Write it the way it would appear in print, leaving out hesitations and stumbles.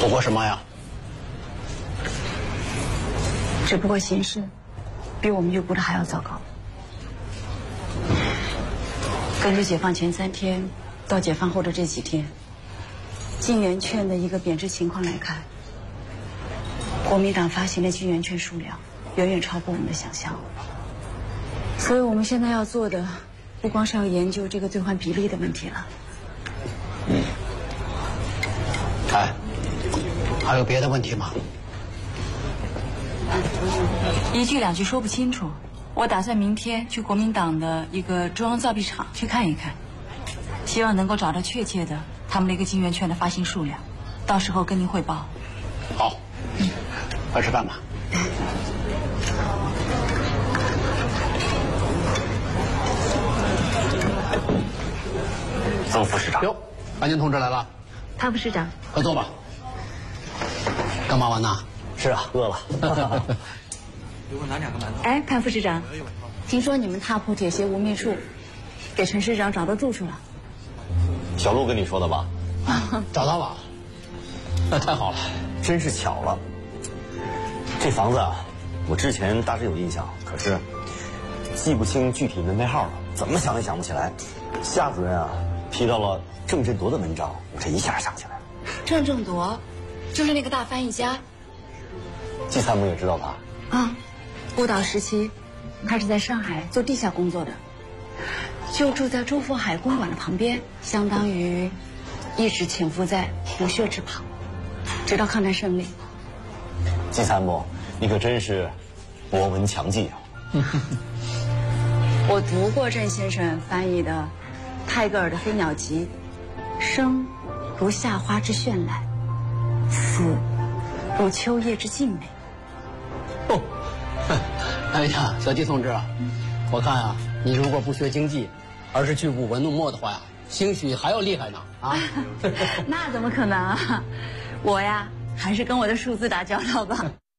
过什么呀？ 只不过形势比我们预估的还要糟糕。根据解放前3天到解放后的这几天，金圆券的一个贬值情况来看，国民党发行的金圆券数量远远超过我们的想象。所以我们现在要做的，不光是要研究这个兑换比例的问题了。 哎，还有别的问题吗？ 一句两句说不清楚，我打算明天去国民党的一个中央造币厂去看一看，希望能够找到确切的他们的一个金圆券的发行数量，到时候跟您汇报。 好，快吃饭吧。 曾副市长， 哟，安宁同志来了， 潘副市长， 快坐吧。刚忙完呐？ 是啊，饿了。 给我拿2个馒头。 哎，潘副市长，听说你们踏破铁鞋无觅处，给陈市长找到住处了。 小陆跟你说的吧？ 找到了，那太好了， 真是巧了。这房子啊，我之前大致有印象，可是记不清具体门牌号了，怎么想也想不起来。夏主任啊提到了郑振铎的文章，我这一下想起来了。 郑振铎，就是那个大翻译家。 季参谋也知道他。 啊，孤岛时期，他是在上海做地下工作的，就住在周佛海公馆的旁边，相当于一直潜伏在胡穴之旁，直到抗战胜利。 季参谋，你可真是博闻强记啊！ 我读过郑先生翻译的泰戈尔的《飞鸟集》，生如夏花之绚烂，死如秋叶之静美。 哦，哎呀，小季同志，我看啊，你如果不学经济，而是去舞文弄墨的话呀，兴许还要厉害呢啊！ 那怎么可能啊？我呀，还是跟我的数字打交道吧。